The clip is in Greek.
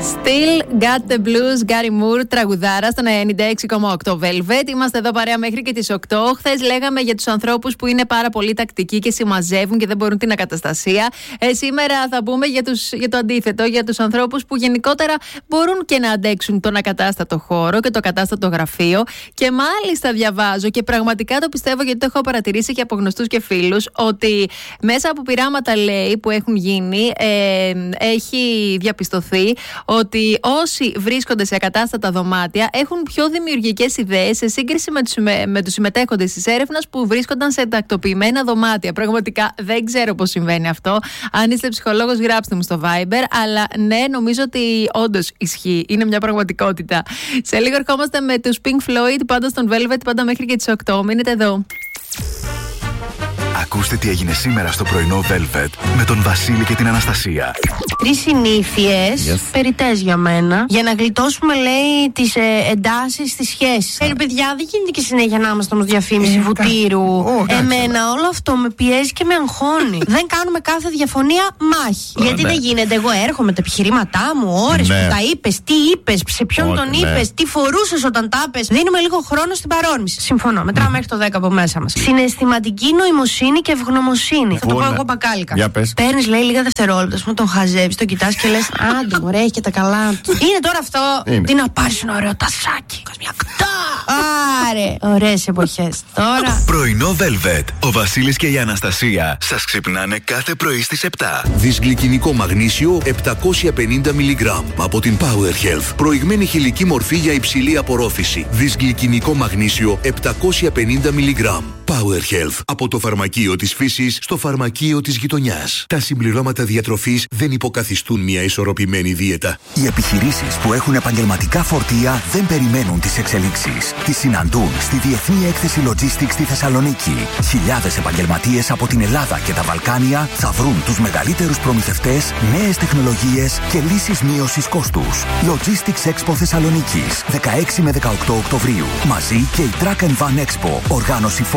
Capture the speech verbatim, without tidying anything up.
Still Got the Blues, Gary Moore, τραγουδάρα στον ενενήντα έξι κόμμα οκτώ Velvet. Είμαστε εδώ παρέα μέχρι και τις οκτώ. Χθες λέγαμε για τους ανθρώπους που είναι πάρα πολύ τακτικοί και συμμαζεύουν και δεν μπορούν την ακαταστασία. Ε, σήμερα θα πούμε για, τους, για το αντίθετο, για τους ανθρώπους που γενικότερα μπορούν και να αντέξουν τον ακατάστατο χώρο και το ακατάστατο γραφείο. Και μάλιστα διαβάζω και πραγματικά το πιστεύω, γιατί το έχω παρατηρήσει και από γνωστούς και φίλους, ότι μέσα από πειράματα, λέει, που έχουν γίνει, ε, έχει διαπιστωθεί ότι όσοι βρίσκονται σε ακατάστατα δωμάτια έχουν πιο δημιουργικές ιδέες σε σύγκριση με τους, με, με τους συμμετέχοντες της έρευνας που βρίσκονταν σε τακτοποιημένα δωμάτια. Πραγματικά δεν ξέρω πώς συμβαίνει αυτό. Αν είστε ψυχολόγος, γράψτε μου στο Viber. Αλλά ναι, νομίζω ότι όντως ισχύει. Είναι μια πραγματικότητα. Σε λίγο ερχόμαστε με τους Pink Floyd, πάντα στον Velvet, πάντα μέχρι και τις οκτώ. Μείνετε εδώ. Ακούστε τι έγινε σήμερα στο πρωινό Velvet με τον Βασίλη και την Αναστασία. Τρεις συνήθειες yes. περιττές για μένα, για να γλιτώσουμε, λέει, τις ε, εντάσεις στις σχέσεις. Ε, παιδιά, δεν γίνεται και συνέχεια να είμαστε ως διαφήμιση ε, βουτύρου. Oh, Εμένα όλο αυτό με πιέζει και με αγχώνει. Δεν κάνουμε κάθε διαφωνία μάχη. Oh, Γιατί ναι. δεν γίνεται. Εγώ έρχομαι τα επιχειρήματά μου, ώρες ναι. που τα είπες, τι είπες, σε ποιον oh, τον ναι. είπες, τι φορούσες όταν τα είπες. Δίνουμε λίγο χρόνο στην παρόρμηση. Συμφωνώ. Μετράω mm. μέχρι το δέκα από μέσα μας. Συναισθηματική νοημοσύνη και ευγνωμοσύνη. Θα το πω εγώ μπακάλικα. Παίρνεις, λέει, λίγα δευτερόλεπτα, μου τον χαζεύεις, τον κοιτάς και λες, άντε μωρέ, έχει και τα καλά του. Είναι τώρα αυτό. Είναι. Τι να πάρεις ένα ωραίο τασάκι. Άρε, ωραίες εποχές. Τώρα. Πρωινό Velvet. Ο Βασίλης και η Αναστασία σας ξυπνάνε κάθε πρωί στις επτά. Δυσγλυκινικό μαγνήσιο επτακόσια πενήντα μιλιγκράμμ από την Power Health. Προηγμένη χηλική μορφή για υψηλή απορρόφηση. Δυσγλυκινικό μαγνήσιο επτακόσια πενήντα μιλιγκράμμ. Power Health. Από το φαρμακείο της φύσης στο φαρμακείο της γειτονιάς. Τα συμπληρώματα διατροφής δεν υποκαθιστούν μια ισορροπημένη δίαιτα. Οι επιχειρήσεις που έχουν επαγγελματικά φορτία δεν περιμένουν τις εξελίξεις. Τις συναντούν στη Διεθνή Έκθεση Logistics στη Θεσσαλονίκη. Χιλιάδες επαγγελματίες από την Ελλάδα και τα Βαλκάνια θα βρουν τους μεγαλύτερους προμηθευτές, νέες τεχνολογίες και λύσεις μείωσης κόστους. Logistics Expo Θεσσαλονίκης, δεκαέξι με δεκαοκτώ Οκτωβρίου. Μαζί και η Truck and Van Expo, οργάνωση